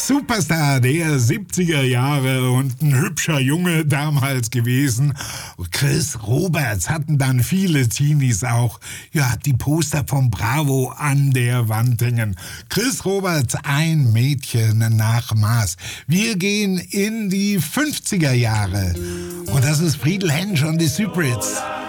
Superstar der 70er Jahre und ein hübscher Junge damals gewesen. Chris Roberts hatten dann viele Teenies auch, ja, die Poster vom Bravo an der Wand hängen. Chris Roberts, ein Mädchen nach Maß. Wir gehen in die 50er Jahre. Und das ist Friedel Hensch und die Secrets.